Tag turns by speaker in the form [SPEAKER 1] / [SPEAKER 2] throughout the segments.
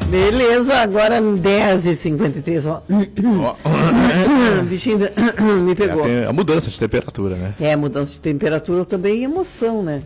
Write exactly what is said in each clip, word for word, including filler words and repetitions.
[SPEAKER 1] Beleza, agora dez e cinquenta e três, ó. O bichinho me pegou.
[SPEAKER 2] É, tem a mudança de temperatura, né?
[SPEAKER 1] É, mudança de temperatura também e emoção, né?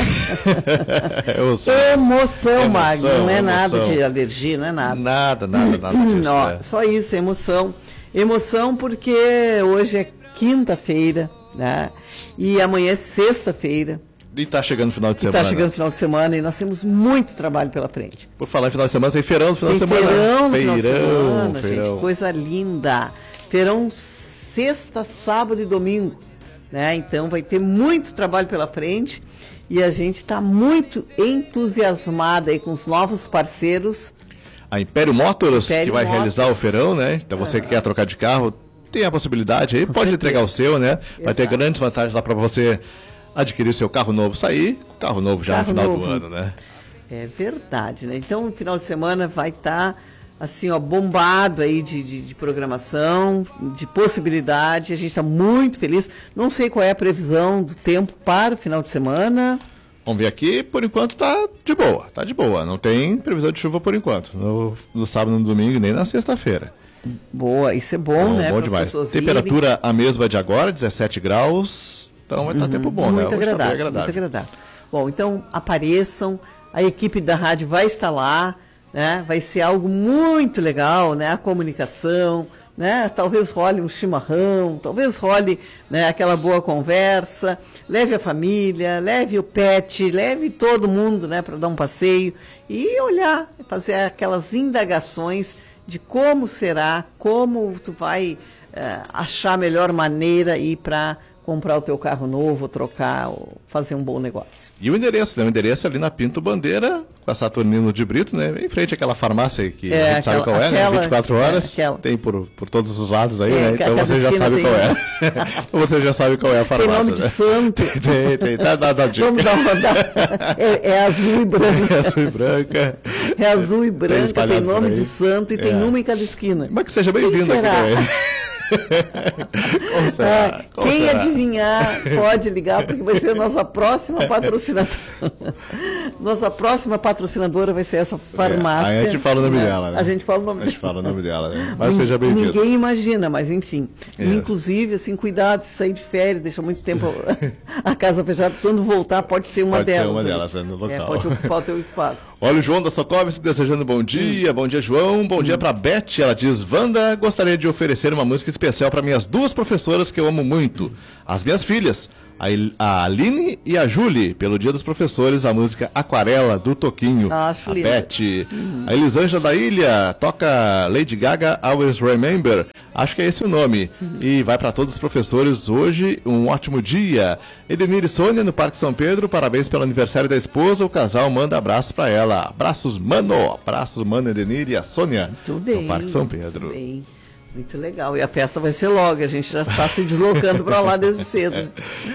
[SPEAKER 2] emoção,
[SPEAKER 1] emoção, Magno, não é
[SPEAKER 2] emoção.
[SPEAKER 1] nada de alergia, não é nada.
[SPEAKER 2] Nada, nada, nada disso,
[SPEAKER 1] não,
[SPEAKER 2] né?
[SPEAKER 1] Só isso, emoção. Emoção porque hoje é quinta-feira, né? E amanhã é sexta-feira.
[SPEAKER 2] E tá chegando o final de semana.
[SPEAKER 1] Está chegando o final de semana e nós temos muito trabalho pela frente.
[SPEAKER 2] Por falar em final de semana, tem feirão no final
[SPEAKER 1] tem
[SPEAKER 2] de semana.
[SPEAKER 1] Feirão no
[SPEAKER 2] feirão,
[SPEAKER 1] final de semana,
[SPEAKER 2] feirão.
[SPEAKER 1] gente, coisa linda. Feirão sexta, sábado e domingo, né? Então vai ter muito trabalho pela frente e a gente está muito entusiasmada aí com os novos parceiros.
[SPEAKER 2] A Império Motors,
[SPEAKER 1] Império
[SPEAKER 2] que vai
[SPEAKER 1] Motors.
[SPEAKER 2] realizar o feirão, né? Então você que quer trocar de carro, tem a possibilidade aí,
[SPEAKER 1] Com
[SPEAKER 2] pode
[SPEAKER 1] certeza.
[SPEAKER 2] entregar o seu, né? Vai ter
[SPEAKER 1] Exato.
[SPEAKER 2] grandes vantagens lá para você adquirir o seu carro novo, sair com carro novo já
[SPEAKER 1] Carro
[SPEAKER 2] no final
[SPEAKER 1] novo.
[SPEAKER 2] do ano, né?
[SPEAKER 1] É verdade, né? Então, no final de semana vai estar, assim, ó, bombado aí de, de, de programação, de possibilidade. A gente está muito feliz. Não sei qual é a previsão do tempo para o final de semana.
[SPEAKER 2] Vamos ver aqui, por enquanto tá de boa, tá de boa. Não tem previsão de chuva por enquanto, no, no sábado, no domingo, nem na sexta-feira.
[SPEAKER 1] Boa, isso é bom,
[SPEAKER 2] Então,
[SPEAKER 1] né?
[SPEAKER 2] bom
[SPEAKER 1] para as
[SPEAKER 2] demais.
[SPEAKER 1] pessoas irem.
[SPEAKER 2] Temperatura a mesma de agora, dezessete graus. Então vai estar tempo bom,
[SPEAKER 1] muito
[SPEAKER 2] né? Hoje tá bem
[SPEAKER 1] agradável,
[SPEAKER 2] agradável.
[SPEAKER 1] muito agradável. Bom, então apareçam, a equipe da rádio vai estar lá, né? Vai ser algo muito legal, né? A comunicação, né? Talvez role um chimarrão, talvez role, né, aquela boa conversa. Leve a família, leve o pet, leve todo mundo, né, para dar um passeio e olhar, fazer aquelas indagações de como será, como tu vai eh, achar a melhor maneira ir para comprar o teu carro novo, trocar, ou fazer um bom negócio.
[SPEAKER 2] E o endereço, né? O endereço é ali na Pinto Bandeira, com a Saturnino de Brito, né? Em frente àquela farmácia que
[SPEAKER 1] É,
[SPEAKER 2] a gente
[SPEAKER 1] aquela-
[SPEAKER 2] sabe qual é,
[SPEAKER 1] aquela-
[SPEAKER 2] né? vinte e quatro horas,
[SPEAKER 1] é, aquela.
[SPEAKER 2] tem por, por todos os lados aí,
[SPEAKER 1] É,
[SPEAKER 2] né?
[SPEAKER 1] que a
[SPEAKER 2] Então
[SPEAKER 1] cada
[SPEAKER 2] você já
[SPEAKER 1] esquina
[SPEAKER 2] sabe
[SPEAKER 1] tem
[SPEAKER 2] qual é.
[SPEAKER 1] um.
[SPEAKER 2] Então você já sabe qual é a
[SPEAKER 1] Tem
[SPEAKER 2] farmácia,
[SPEAKER 1] nome de
[SPEAKER 2] né?
[SPEAKER 1] santo.
[SPEAKER 2] Tem, tem, dá, dá, dá dica.
[SPEAKER 1] Vamos dar uma dar. É, é azul e branca.
[SPEAKER 2] Azul e branca.
[SPEAKER 1] É azul e branca, tem,
[SPEAKER 2] espalhado por
[SPEAKER 1] nome
[SPEAKER 2] aí.
[SPEAKER 1] de santo e tem
[SPEAKER 2] É.
[SPEAKER 1] uma em cada esquina.
[SPEAKER 2] Mas que seja bem-vindo
[SPEAKER 1] Quem
[SPEAKER 2] aqui
[SPEAKER 1] será?
[SPEAKER 2] também. Como será?
[SPEAKER 1] Ah,
[SPEAKER 2] Como
[SPEAKER 1] quem
[SPEAKER 2] será?
[SPEAKER 1] adivinhar pode ligar, porque vai ser a nossa próxima patrocinadora. Nossa próxima patrocinadora vai ser essa farmácia.
[SPEAKER 2] É, aí a gente fala o nome
[SPEAKER 1] né?
[SPEAKER 2] dela, né?
[SPEAKER 1] A gente fala o nome
[SPEAKER 2] A gente
[SPEAKER 1] dela.
[SPEAKER 2] fala o nome dela, né? Mas seja bem-vindo.
[SPEAKER 1] Ninguém imagina, mas enfim.
[SPEAKER 2] É.
[SPEAKER 1] E, inclusive, assim, cuidado se sair de férias, deixa muito tempo a casa fechada. Quando voltar, pode ser uma
[SPEAKER 2] Pode ser
[SPEAKER 1] delas.
[SPEAKER 2] uma
[SPEAKER 1] aí.
[SPEAKER 2] delas, né, no local.
[SPEAKER 1] É, pode ocupar o teu espaço.
[SPEAKER 2] Olha o João da Socorro desejando bom dia. Bom dia, João. Bom dia pra Beth. Ela diz: Wanda, gostaria de oferecer uma música especial para minhas duas professoras que eu amo muito. As minhas filhas, a Il- a Aline e a Julie. Pelo Dia dos Professores, a música Aquarela, do Toquinho.
[SPEAKER 1] Acho
[SPEAKER 2] a
[SPEAKER 1] lindo.
[SPEAKER 2] Beth. A Elisângela da Ilha toca Lady Gaga, Always Remember. Acho que é esse o nome. E vai para todos os professores hoje, um ótimo dia. Edenir e Sônia no Parque São Pedro, parabéns pelo aniversário da esposa. O casal manda abraços para ela. Abraços, mano. Abraços, mano, Edenir e a Sônia.
[SPEAKER 1] Muito bem.
[SPEAKER 2] No Parque São Pedro.
[SPEAKER 1] Muito bem. Muito legal. E a festa vai ser logo, a gente já está se deslocando para lá desde cedo.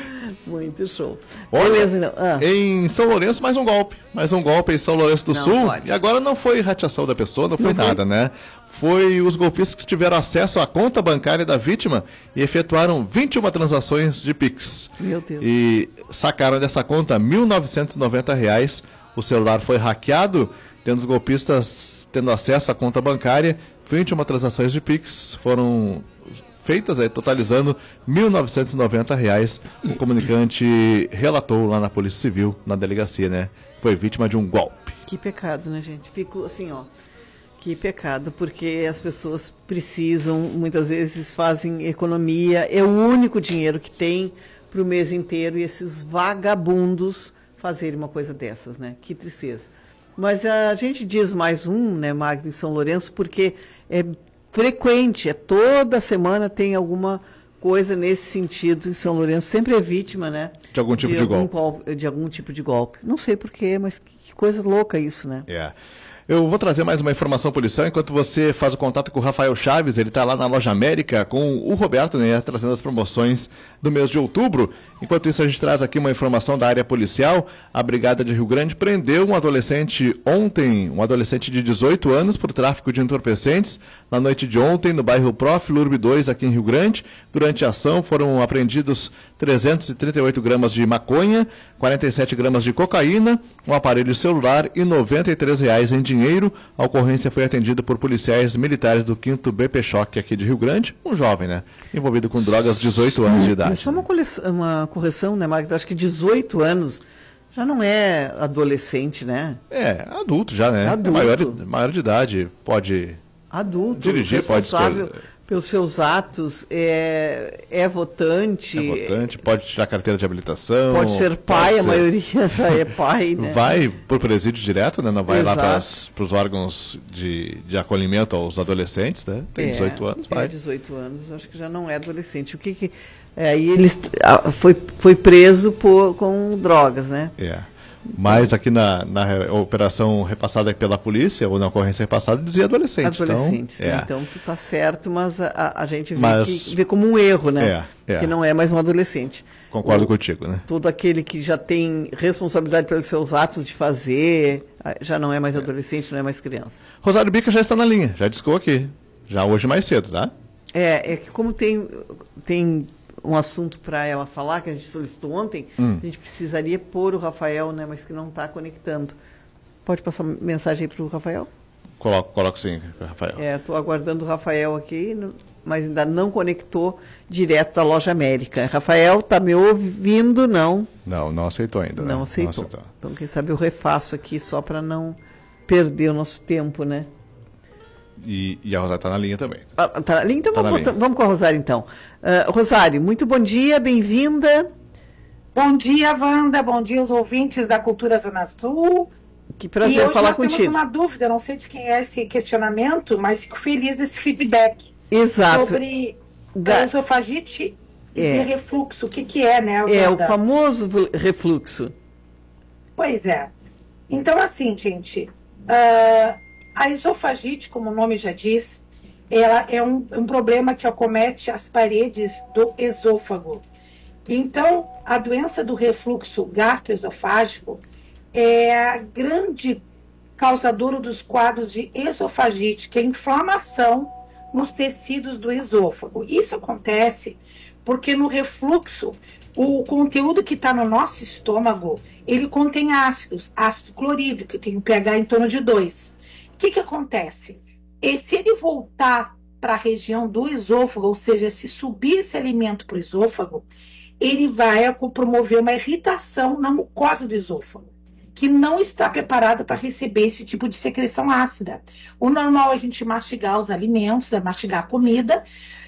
[SPEAKER 1] Muito show.
[SPEAKER 2] Olha,
[SPEAKER 1] Beleza, então. Ah,
[SPEAKER 2] em São Lourenço, mais um golpe. Mais um golpe em São Lourenço do
[SPEAKER 1] Não
[SPEAKER 2] Sul.
[SPEAKER 1] pode.
[SPEAKER 2] E agora não foi rateação da pessoa, não foi
[SPEAKER 1] Não foi?
[SPEAKER 2] nada, né? Foi os golpistas que tiveram acesso à conta bancária da vítima e efetuaram vinte e uma transações de Pix.
[SPEAKER 1] Meu Deus.
[SPEAKER 2] E sacaram dessa conta mil novecentos e noventa reais. O celular foi hackeado, tendo os golpistas tendo acesso à conta bancária. vinte e uma transações de Pix foram feitas, aí, totalizando mil novecentos e noventa reais. O comunicante relatou lá na Polícia Civil, na delegacia, né? Foi vítima de um golpe.
[SPEAKER 1] Que pecado, né, gente? Fico assim, ó. Que pecado, porque as pessoas precisam, muitas vezes fazem economia, é o único dinheiro que tem para o mês inteiro e esses vagabundos fazerem uma coisa dessas, né? Que tristeza. Mas a gente diz mais um, né, Magno, em São Lourenço, porque é frequente, é toda semana tem alguma coisa nesse sentido em São Lourenço, sempre é vítima, né?
[SPEAKER 2] De algum tipo de
[SPEAKER 1] algum
[SPEAKER 2] golpe.
[SPEAKER 1] gol- De algum tipo de golpe. Não sei porquê, mas que que coisa louca isso, né?
[SPEAKER 2] É. Eu vou trazer mais uma informação policial enquanto você faz o contato com o Rafael Chaves. Ele está lá na Loja América com o Roberto, né, trazendo as promoções do mês de outubro. Enquanto isso, a gente traz aqui uma informação da área policial. A Brigada de Rio Grande prendeu um adolescente ontem, um adolescente de dezoito anos, por tráfico de entorpecentes. Na noite de ontem, no bairro Prof. Lurbe dois, aqui em Rio Grande. Durante a ação, foram apreendidos trezentos e trinta e oito gramas de maconha, quarenta e sete gramas de cocaína, um aparelho celular e noventa e três reais em dinheiro. A ocorrência foi atendida por policiais militares do quinto B P Choque aqui de Rio Grande, um jovem, né, envolvido com drogas, dezoito anos de idade.
[SPEAKER 1] Só uma, uma correção, né, Magda? Acho que dezoito anos já não é adolescente, né?
[SPEAKER 2] É, adulto já, né?
[SPEAKER 1] Adulto.
[SPEAKER 2] É maior, maior de idade, pode
[SPEAKER 1] adulto,
[SPEAKER 2] dirigir, pode
[SPEAKER 1] responsável
[SPEAKER 2] escolher.
[SPEAKER 1] Pelos seus atos, é, é votante.
[SPEAKER 2] É votante, pode tirar carteira de habilitação.
[SPEAKER 1] Pode ser pai,
[SPEAKER 2] pode
[SPEAKER 1] a
[SPEAKER 2] ser...
[SPEAKER 1] maioria já é pai, né?
[SPEAKER 2] Vai por presídio direto, né? Não vai
[SPEAKER 1] Exato.
[SPEAKER 2] lá para os órgãos de, de acolhimento aos adolescentes, né? Tem
[SPEAKER 1] é,
[SPEAKER 2] dezoito anos, vai.
[SPEAKER 1] É, dezoito anos, acho que já não é adolescente. O que que... É, aí ele foi, foi preso por, com drogas, né?
[SPEAKER 2] É. Mas aqui na, na operação repassada pela polícia, ou na ocorrência repassada, dizia adolescente.
[SPEAKER 1] Adolescentes,
[SPEAKER 2] então,
[SPEAKER 1] né?
[SPEAKER 2] é.
[SPEAKER 1] Então tu tá certo, mas a, a gente vê,
[SPEAKER 2] Mas...
[SPEAKER 1] que, vê como um erro, né?
[SPEAKER 2] É, é.
[SPEAKER 1] Que não é mais um adolescente.
[SPEAKER 2] Concordo
[SPEAKER 1] o,
[SPEAKER 2] contigo, né?
[SPEAKER 1] Todo aquele que já tem responsabilidade pelos seus atos de fazer, já não é mais adolescente, não é mais criança.
[SPEAKER 2] Rosário Bica já está na linha, já discou aqui. Já hoje mais cedo, tá?
[SPEAKER 1] É, é que como tem... tem um assunto para ela falar, que a gente solicitou ontem, hum. a gente precisaria pôr o Rafael, né, mas que não está conectando. Pode passar mensagem aí para o Rafael?
[SPEAKER 2] Coloco, coloco sim, Rafael.
[SPEAKER 1] É, estou aguardando o Rafael aqui, mas ainda não conectou direto da Loja América. Rafael, está me ouvindo? Não.
[SPEAKER 2] Não, não aceitou ainda.
[SPEAKER 1] Não,
[SPEAKER 2] né?
[SPEAKER 1] aceitou.
[SPEAKER 2] não aceitou.
[SPEAKER 1] Então, quem sabe eu refaço aqui só para não perder o nosso tempo, né?
[SPEAKER 2] E, e a Rosário está na linha também.
[SPEAKER 1] Ah, tá na linha? Então
[SPEAKER 2] tá
[SPEAKER 1] vamos,
[SPEAKER 2] linha.
[SPEAKER 1] vamos com a Rosário, então. Uh, Rosário, muito bom dia, bem-vinda.
[SPEAKER 3] Bom dia, Wanda. Bom dia aos ouvintes da Cultura Zona Sul.
[SPEAKER 1] Que prazer
[SPEAKER 3] e hoje
[SPEAKER 1] falar
[SPEAKER 3] nós
[SPEAKER 1] contigo.
[SPEAKER 3] Temos uma dúvida, não sei de quem é esse questionamento, mas fico feliz desse feedback.
[SPEAKER 1] Exato.
[SPEAKER 3] Sobre
[SPEAKER 1] Ga...
[SPEAKER 3] esofagite
[SPEAKER 1] é.
[SPEAKER 3] e refluxo. O que, que é, né, Wanda?
[SPEAKER 1] É o famoso refluxo.
[SPEAKER 3] Pois é. Então, assim, gente, uh, a esofagite, como o nome já diz, ela é um, um problema que acomete as paredes do esôfago. Então, a doença do refluxo gastroesofágico é a grande causadora dos quadros de esofagite, que é inflamação nos tecidos do esôfago. Isso acontece porque no refluxo, o conteúdo que está no nosso estômago, ele contém ácidos, ácido clorídrico, que tem um pH em torno de dois. O que, que acontece? E se ele voltar para a região do esôfago, ou seja, se subir esse alimento para o esôfago, ele vai promover uma irritação na mucosa do esôfago, que não está preparada para receber esse tipo de secreção ácida. O normal é a gente mastigar os alimentos, é mastigar a comida,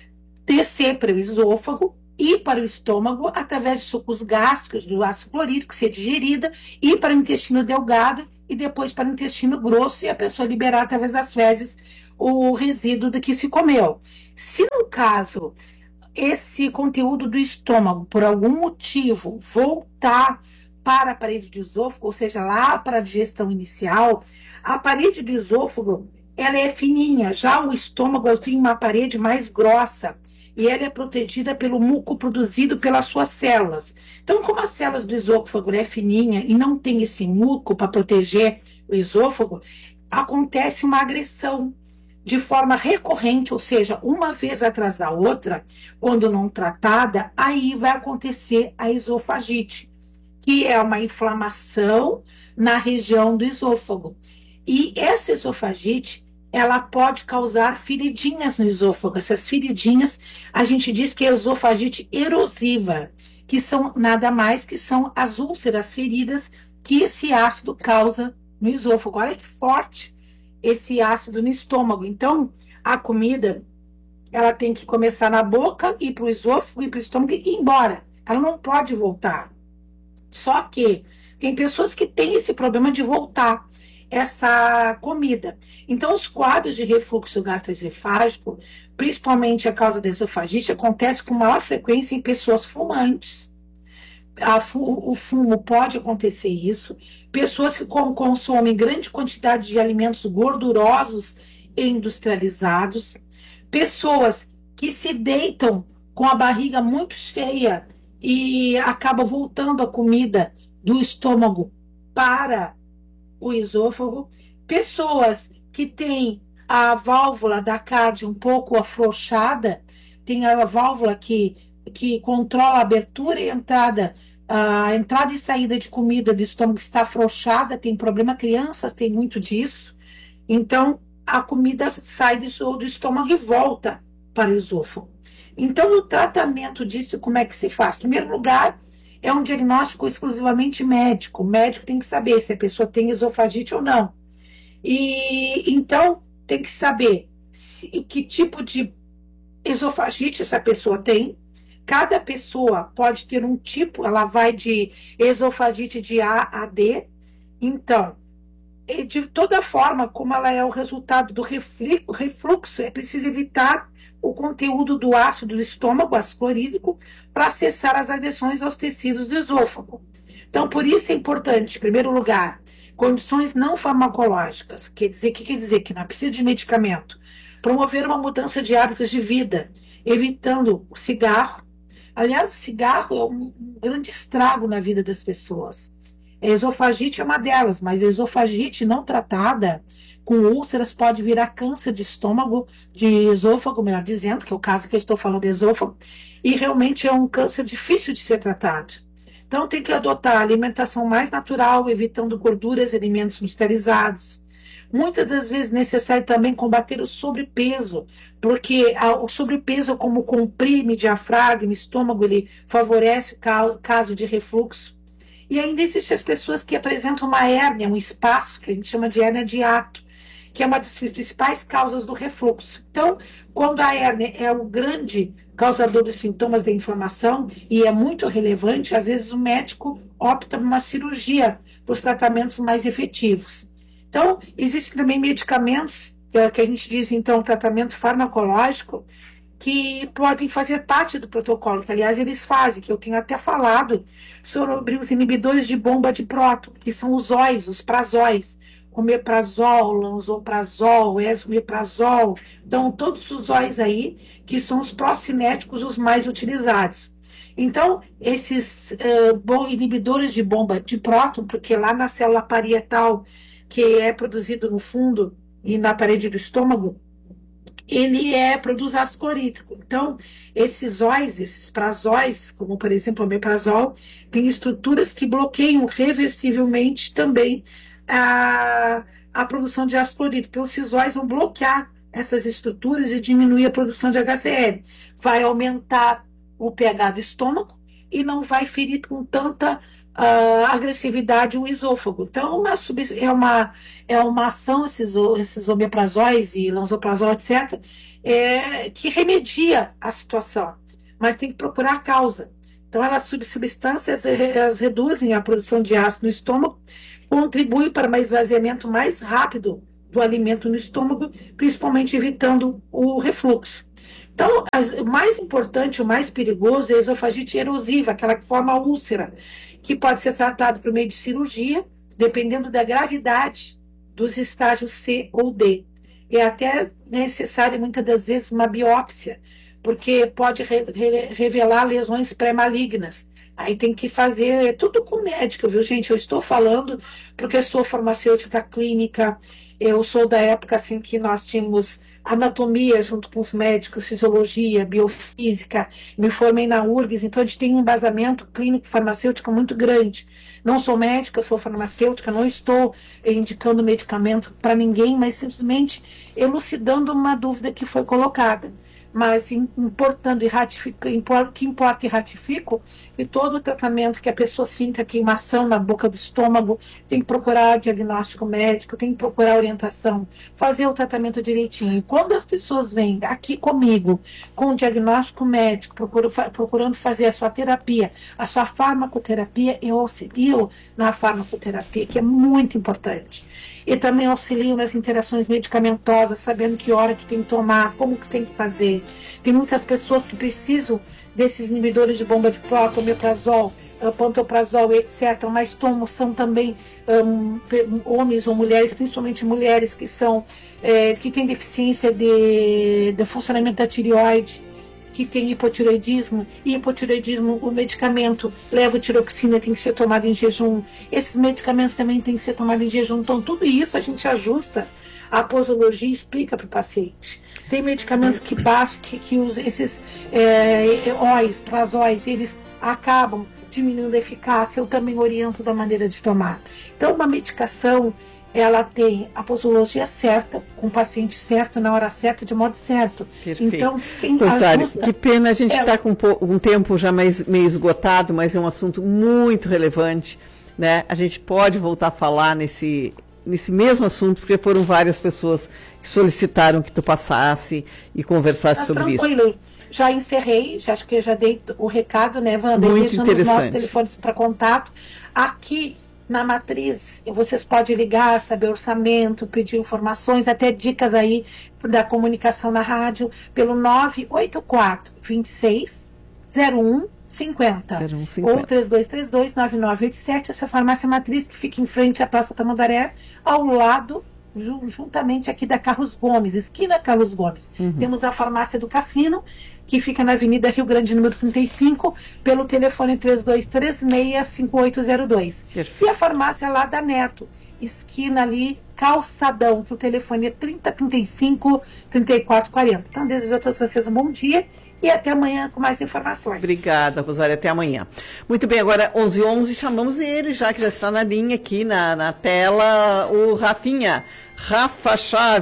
[SPEAKER 3] descer para o esôfago, ir para o estômago, através de sucos gástricos do ácido clorídrico, ser digerida, ir para o intestino delgado e depois para o intestino grosso e a pessoa liberar através das fezes o resíduo do que se comeu. Se no caso esse conteúdo do estômago, por algum motivo, voltar para a parede do esôfago, ou seja, lá para a digestão inicial, a parede do esôfago ela é fininha, já o estômago tem uma parede mais grossa, e ela é protegida pelo muco produzido pelas suas células. Então, como as células do esôfago é fininha e não tem esse muco para proteger o esôfago, acontece uma agressão de forma recorrente, ou seja, uma vez atrás da outra, quando não tratada, aí vai acontecer a esofagite, que é uma inflamação na região do esôfago. E essa esofagite, ela pode causar feridinhas no esôfago. Essas feridinhas, a gente diz que é esofagite erosiva, que são nada mais que são as úlceras feridas que esse ácido causa no esôfago. Olha que forte esse ácido no estômago. Então, a comida, ela tem que começar na boca, ir para o esôfago, ir para o estômago e ir embora. Ela não pode voltar. Só que tem pessoas que têm esse problema de voltar essa comida. Então, os quadros de refluxo gastroesofágico, principalmente a causa da esofagite, acontece com maior frequência em pessoas fumantes. A, o fumo pode acontecer isso. Pessoas que consomem grande quantidade de alimentos gordurosos e industrializados. Pessoas que se deitam com a barriga muito cheia e acabam voltando a comida do estômago para o esôfago, pessoas que têm a válvula da cárdie um pouco afrouxada, tem a válvula que que controla a abertura e entrada, a entrada e saída de comida do estômago está afrouxada, tem problema, crianças têm muito disso, então a comida sai do, do estômago e volta para o esôfago. Então, o tratamento disso, como é que se faz? Em primeiro lugar, é um diagnóstico exclusivamente médico. O médico tem que saber se a pessoa tem esofagite ou não. E então, tem que saber se, que tipo de esofagite essa pessoa tem. Cada pessoa pode ter um tipo, ela vai de esofagite de A a D. Então, de toda forma, como ela é o resultado do refluxo, é preciso evitar o conteúdo do ácido do estômago, ácido clorídrico, para cessar as agressões aos tecidos do esôfago. Então, por isso é importante, em primeiro lugar, condições não farmacológicas. Quer dizer, que quer dizer que não precisa de medicamento. Promover uma mudança de hábitos de vida, evitando o cigarro. Aliás, o cigarro é um grande estrago na vida das pessoas. A esofagite é uma delas, mas a esofagite não tratada com úlceras pode virar câncer de estômago, de esôfago, melhor dizendo, que é o caso que eu estou falando de esôfago, e realmente é um câncer difícil de ser tratado. Então tem que adotar a alimentação mais natural, evitando gorduras e alimentos industrializados. Muitas das vezes é necessário também combater o sobrepeso, porque o sobrepeso, como comprime diafragma, estômago, ele favorece o caso de refluxo. E ainda existem as pessoas que apresentam uma hérnia, um espaço, que a gente chama de hérnia de hiato, que é uma das principais causas do refluxo. Então, quando a hérnia é o grande causador dos sintomas da inflamação e é muito relevante, às vezes o médico opta por uma cirurgia para os tratamentos mais efetivos. Então, existem também medicamentos, que a gente diz, então, tratamento farmacológico, que podem fazer parte do protocolo, que aliás eles fazem, que eu tenho até falado sobre os inibidores de bomba de próton, que são os O Is, os prazóis, omeprazol, lansoprazol, esomeprazol, então todos os O Is aí, que são os procinéticos os mais utilizados. Então, esses uh, bom, inibidores de bomba de próton, porque lá na célula parietal, que é produzido no fundo e na parede do estômago, ele é, produz ácido clorídrico. Então, esses O Is, esses prazóis, como por exemplo o omeprazol, tem estruturas que bloqueiam reversivelmente também a, a produção de ácido clorídrico. Então, esses O Is vão bloquear essas estruturas e diminuir a produção de H C L. Vai aumentar o pH do estômago e não vai ferir com tanta uh, agressividade o esôfago. Então, uma, é, uma, é uma ação, esses, esses omeprazóis e lansoprazol, etcétera, é, que remedia a situação, mas tem que procurar a causa. Então, as substâncias elas reduzem a produção de ácido no estômago, contribuem para um esvaziamento mais rápido do alimento no estômago, principalmente evitando o refluxo. Então, o mais importante, o mais perigoso é a esofagite erosiva, aquela que forma a úlcera, que pode ser tratado por meio de cirurgia, dependendo da gravidade dos estágios C ou D. É até necessário, muitas das vezes, uma biópsia, porque pode re re revelar lesões pré-malignas. Aí tem que fazer, é tudo com médico, viu, gente? Eu estou falando porque eu sou farmacêutica clínica, eu sou da época assim que nós tínhamos anatomia junto com os médicos, fisiologia, biofísica, me formei na U R G S, então a gente tem um embasamento clínico farmacêutico muito grande. Não sou médica, eu sou farmacêutica, não estou indicando medicamento para ninguém, mas simplesmente elucidando uma dúvida que foi colocada. Mas importando e ratificando, o que importa e ratifico, e todo o tratamento que a pessoa sinta queimação na boca do estômago, tem que procurar diagnóstico médico, tem que procurar orientação, fazer o tratamento direitinho. E quando as pessoas vêm aqui comigo, com o diagnóstico médico, procuro, procurando fazer a sua terapia, a sua farmacoterapia, eu auxilio na farmacoterapia, que é muito importante. E também auxilio nas interações medicamentosas, sabendo que hora que tem que tomar, como que tem que fazer. Tem muitas pessoas que precisam desses inibidores de bomba de próton, omeprazol, pantoprazol, etcétera, mas tomam, são também um, homens ou mulheres, principalmente mulheres que são, é, que têm deficiência de, de funcionamento da tireoide, que tem hipotireoidismo, e hipotireoidismo, o medicamento levotiroxina tem que ser tomado em jejum, esses medicamentos também têm que ser tomados em jejum, então tudo isso a gente ajusta, a posologia explica para o paciente. tem medicamentos que bastam, que, que os, esses é, óis, prazóis, eles acabam diminuindo a eficácia. Eu também oriento da maneira de tomar. Então, uma medicação, ela tem a posologia certa, com o paciente certo, na hora certa, de modo certo.
[SPEAKER 1] Perfeito.
[SPEAKER 3] Então, quem
[SPEAKER 1] Rosário,
[SPEAKER 3] ajusta,
[SPEAKER 1] que pena, a gente está
[SPEAKER 3] é,
[SPEAKER 1] com um tempo já mais, meio esgotado, mas é um assunto muito relevante, né? A gente pode voltar a falar nesse, nesse mesmo assunto, porque foram várias pessoas que solicitaram que tu passasse e conversasse
[SPEAKER 3] mas
[SPEAKER 1] sobre
[SPEAKER 3] tranquilo.
[SPEAKER 1] isso.
[SPEAKER 3] Já encerrei, já acho que já dei o recado, né, Wanda?
[SPEAKER 1] Muito
[SPEAKER 3] Deixando os nossos
[SPEAKER 1] interessante.
[SPEAKER 3] telefones para contato. Aqui na Matriz, vocês podem ligar, saber orçamento, pedir informações, até dicas aí da comunicação na rádio, pelo nove oito quatro, dois seis, zero um cinco zero ou três dois três dois, nove nove oito sete. Essa farmácia Matriz que fica em frente à Praça Tamandaré, ao lado, juntamente aqui da Carlos Gomes, esquina Carlos Gomes. Uhum. Temos a farmácia do Cassino, que fica na Avenida Rio Grande, número trinta e cinco, pelo telefone três dois três seis, cinco oito zero dois. Perfeito. E a farmácia lá da Neto, esquina ali, Calçadão, que o telefone é trinta, trinta e cinco, trinta e quatro, quarenta. Então, desejo a todos vocês um bom dia e até amanhã com mais informações.
[SPEAKER 1] Obrigada, Rosário, até amanhã. Muito bem, agora onze e onze, chamamos ele, já que já está na linha aqui na, na tela, o Rafinha, Rafa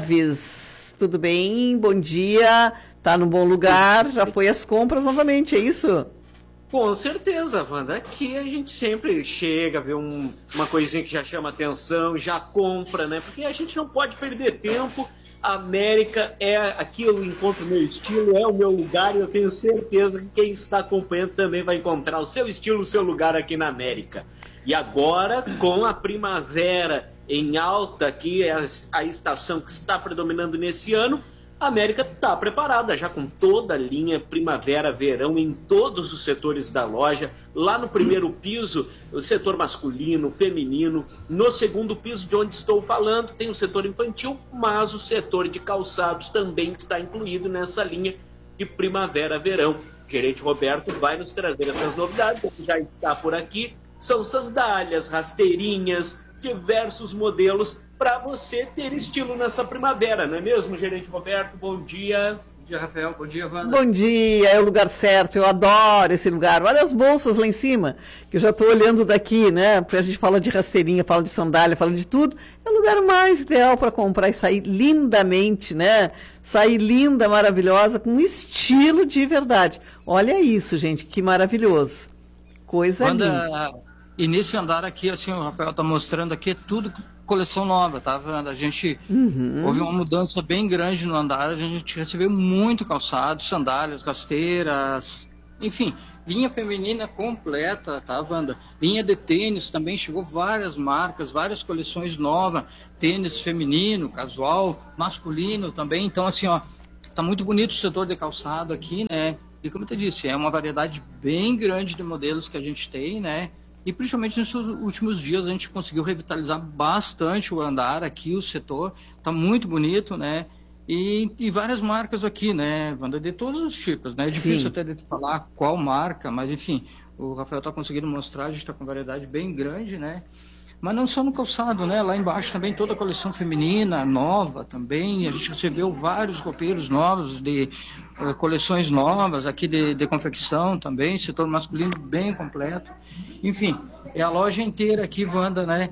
[SPEAKER 1] Chaves. Tudo bem? Bom dia. Tá no bom lugar, já foi às compras novamente, é isso?
[SPEAKER 4] Com certeza, Wanda. Aqui a gente sempre chega, vê um, uma coisinha que já chama atenção, já compra, né? Porque a gente não pode perder tempo. A América é aqui, eu encontro o meu estilo, é o meu lugar, e eu tenho certeza que quem está acompanhando também vai encontrar o seu estilo, o seu lugar aqui na América. E agora, com a primavera em alta, aqui é a estação que está predominando nesse ano, a América está preparada já com toda a linha primavera, verão em todos os setores da loja. Lá no primeiro piso, o setor masculino, feminino. No segundo piso, de onde estou falando, tem o setor infantil, mas o setor de calçados também está incluído nessa linha de primavera, verão. O gerente Roberto vai nos trazer essas novidades, ele já está por aqui. São sandálias, rasteirinhas, diversos modelos para você ter estilo nessa primavera, não é mesmo, gerente Roberto? Bom dia.
[SPEAKER 5] Bom dia, Rafael. Bom dia, Wanda.
[SPEAKER 1] Bom dia, é o lugar certo, eu adoro esse lugar. Olha as bolsas lá em cima, que eu já estou olhando daqui, né? Porque a gente fala de rasteirinha, fala de sandália, fala de tudo. É o lugar mais ideal para comprar e sair lindamente, né? Sair linda, maravilhosa, com estilo de verdade. Olha isso, gente, que maravilhoso. Coisa
[SPEAKER 5] Wanda,
[SPEAKER 1] linda.
[SPEAKER 5] E nesse andar aqui, assim, o Rafael está mostrando aqui, é tudo coleção nova, tá, Wanda? A gente, uhum. houve uma mudança bem grande no andar, a gente recebeu muito calçado, sandálias, rasteiras, enfim, linha feminina completa, tá, Wanda? Linha de tênis também, chegou várias marcas, várias coleções novas, tênis feminino, casual, masculino também, então assim, ó, tá muito bonito o setor de calçado aqui, né? E como eu te disse, é uma variedade bem grande de modelos que a gente tem, né? E principalmente nesses últimos dias a gente conseguiu revitalizar bastante o andar aqui, o setor, está muito bonito, né? E, e várias marcas aqui, né, Wanda, de todos os tipos, né? É difícil até de falar qual marca, mas enfim, o Rafael está conseguindo mostrar, a gente está com variedade bem grande, né? Mas não só no calçado, né? Lá embaixo também toda a coleção feminina, nova também. A gente recebeu vários roupeiros novos, de uh, coleções novas, aqui de, de confecção também, setor masculino bem completo. Enfim, é a loja inteira aqui, Wanda, né?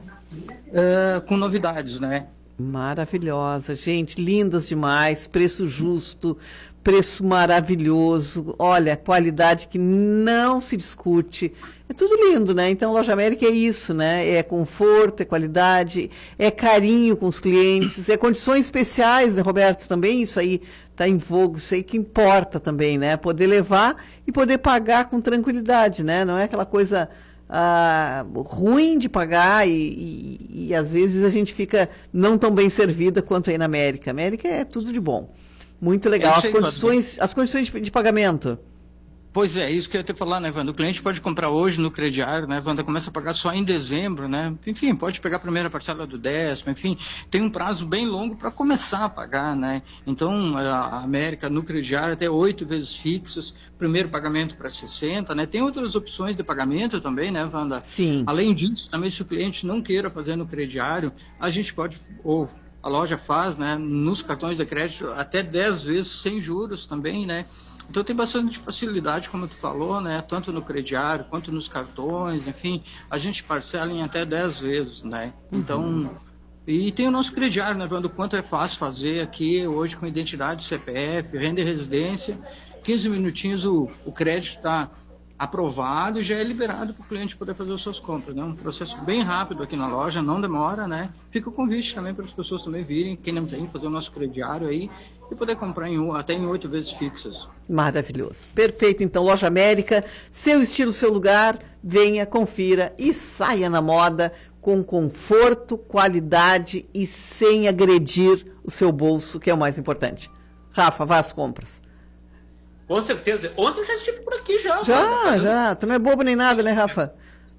[SPEAKER 5] Uh, com novidades, né?
[SPEAKER 1] Maravilhosa, gente, lindas demais, preço justo, preço maravilhoso, olha, qualidade que não se discute, é tudo lindo, né? Então, Loja América é isso, né? É conforto, é qualidade, é carinho com os clientes, é condições especiais, né, Roberto? Também isso aí está em voga, isso aí que importa também, né? Poder levar e poder pagar com tranquilidade, né? Não é aquela coisa... Ah, ruim de pagar e, e, e às vezes a gente fica não tão bem servida quanto aí na América. América é tudo de bom. Muito legal. As condições, as condições de, de pagamento.
[SPEAKER 5] Pois é, isso que eu ia te falar, né, Wanda? O cliente pode comprar hoje no crediário, né, Wanda? Começa a pagar só em dezembro, né? Enfim, pode pegar a primeira parcela do décimo, enfim, tem um prazo bem longo para começar a pagar, né? Então, a América no crediário até oito vezes fixas, primeiro pagamento para sessenta, né? Tem outras opções de pagamento também, né, Wanda?
[SPEAKER 1] Sim.
[SPEAKER 5] Além disso, também se o cliente não queira fazer no crediário, a gente pode ou a loja faz, né, nos cartões de crédito, até dez vezes sem juros também, né? Então tem bastante facilidade, como tu falou, né? Tanto no crediário quanto nos cartões, enfim, a gente parcela em até dez vezes, né? Então, uhum. E tem o nosso crediário, né, vendo o quanto é fácil fazer aqui hoje com identidade, C P F, renda e residência, quinze minutinhos o, o crédito está aprovado e já é liberado para o cliente poder fazer as suas compras, né? Um processo bem rápido aqui na loja, não demora, né? Fica o convite também para as pessoas também virem, quem não tem, fazer o nosso crediário aí e poder comprar em, até em oito vezes fixas.
[SPEAKER 1] Maravilhoso. Perfeito, então, Loja América, seu estilo, seu lugar, venha, confira e saia na moda com conforto, qualidade e sem agredir o seu bolso, que é o mais importante. Rafa, vá às compras.
[SPEAKER 4] Com certeza. Ontem eu já estive por aqui já.
[SPEAKER 1] Já,
[SPEAKER 4] Wanda,
[SPEAKER 1] já. Tu não é bobo nem nada, né, Rafa?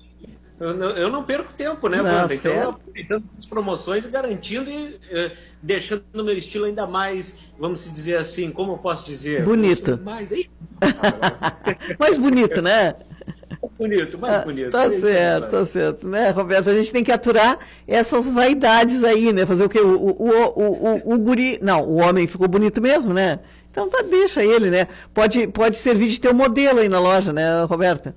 [SPEAKER 4] Eu não, eu não perco tempo, né, Wanda? Então, eu aproveitando as promoções e garantindo e uh, deixando o meu estilo ainda mais, vamos dizer assim, como eu posso dizer?
[SPEAKER 1] Bonito.
[SPEAKER 4] Mais, aí.
[SPEAKER 1] mais bonito, né?
[SPEAKER 4] Bonito, mais bonito.
[SPEAKER 1] Ah, tá certo, tá certo, né, Roberto? A gente tem que aturar essas vaidades aí, né? Fazer o quê? O, o, o, o, o guri... Não, o homem ficou bonito mesmo, né? Então tá, deixa ele, né? Pode, pode servir de teu modelo aí na loja, né, Roberta?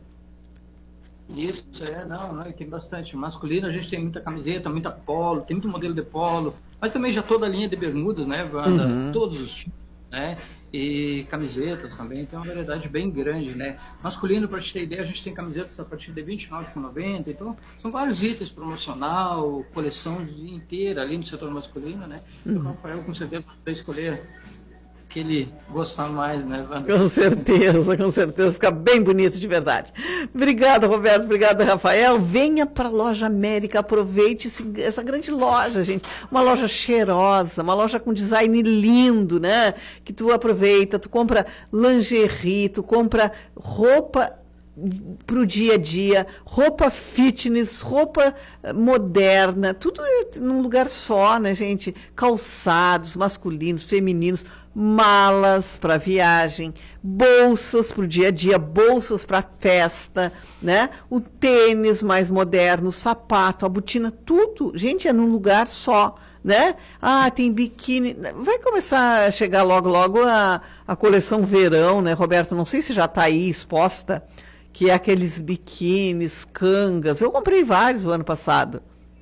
[SPEAKER 5] Isso, é, não, não, tem bastante. Masculino, a gente tem muita camiseta, muita polo, tem muito modelo de polo, mas também já toda a linha de bermudas, né, Wanda? Uhum. Todos os tipos, né? E camisetas também, tem uma variedade bem grande, né? Masculino, para te ter ideia, a gente tem camisetas a partir de vinte e nove reais e noventa centavos, então são vários itens, promocional, coleção inteira ali no setor masculino, né? Uhum. O Rafael com certeza vai escolher que ele gostar mais, né, Wanda?
[SPEAKER 1] Com certeza, com certeza, fica bem bonito de verdade. Obrigada, Roberto, obrigada, Rafael. Venha para a Loja América, aproveite esse, essa grande loja, gente. Uma loja cheirosa, uma loja com design lindo, né? Que tu aproveita, tu compra lingerie, tu compra roupa para o dia a dia, roupa fitness, roupa moderna, tudo num lugar só, né, gente? Calçados masculinos, femininos, malas para viagem, bolsas para o dia a dia, bolsas para festa, né? O tênis mais moderno, o sapato, a botina, tudo, gente, é num lugar só, né? Ah, tem biquíni. Vai começar a chegar logo, logo a, a coleção verão, né, Roberto? Não sei se já está aí exposta, que é aqueles biquínis, cangas. Eu comprei vários o ano passado.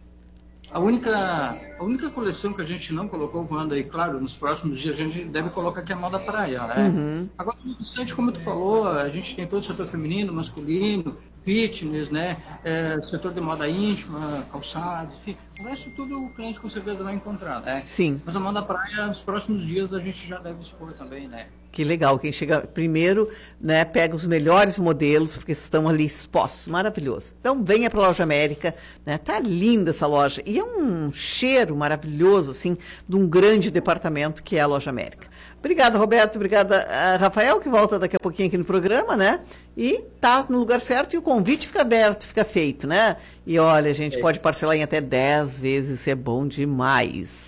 [SPEAKER 5] A única, a única coleção que a gente não colocou, Wanda, e claro, nos próximos dias a gente deve colocar aqui a moda praia, né? Uhum. Agora, interessante, como tu falou, a gente tem todo o setor feminino, masculino, fitness, né? É, setor de moda íntima, calçados, enfim. O resto tudo o cliente com certeza vai encontrar, né?
[SPEAKER 1] Sim.
[SPEAKER 5] Mas a moda praia, nos próximos dias a gente já deve expor também, né?
[SPEAKER 1] Que legal, quem chega primeiro, né, pega os melhores modelos, porque estão ali expostos, maravilhoso. Então venha para a Loja América, né, tá linda essa loja, e é um cheiro maravilhoso, assim, de um grande departamento que é a Loja América. Obrigada, Roberto, obrigada, Rafael, que volta daqui a pouquinho aqui no programa, né, e tá no lugar certo e o convite fica aberto, fica feito, né, e olha, a gente é. pode parcelar em até dez vezes, isso é bom demais.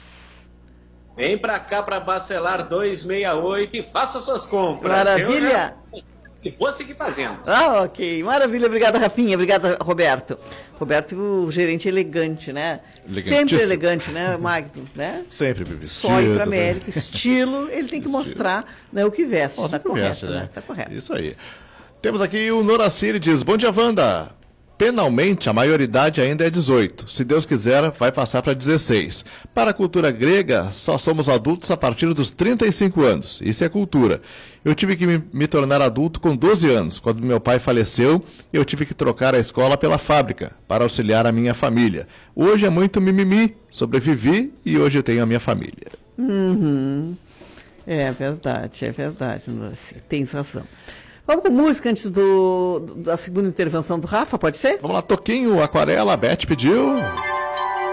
[SPEAKER 4] Vem pra cá para Bacelar duzentos e sessenta e oito e faça suas compras.
[SPEAKER 1] Maravilha!
[SPEAKER 4] E vou seguir fazendo.
[SPEAKER 1] Ah, ok. Maravilha. Obrigada, Rafinha. Obrigada, Roberto. Roberto, o gerente elegante, né? Sempre elegante, né, Magno? Né?
[SPEAKER 2] Sempre vestido.
[SPEAKER 1] Só ir pra América. Estilo, ele tem que mostrar, né, o que veste. Está correto, veste, né? Tá correto.
[SPEAKER 2] Isso aí. Temos aqui o Noracir, diz, bom dia, Wanda. Penalmente, a maioridade ainda é dezoito. Se Deus quiser, vai passar para dezesseis. Para a cultura grega, só somos adultos a partir dos trinta e cinco anos. Isso é cultura. Eu tive que me, me tornar adulto com doze anos. Quando meu pai faleceu, eu tive que trocar a escola pela fábrica para auxiliar a minha família. Hoje é muito mimimi. Sobrevivi e hoje eu tenho a minha família.
[SPEAKER 1] Uhum. É verdade, é verdade. Tens razão. Vamos com música antes do, da segunda intervenção do Rafa, pode ser?
[SPEAKER 2] Vamos lá, Toquinho, Aquarela, a Beth pediu.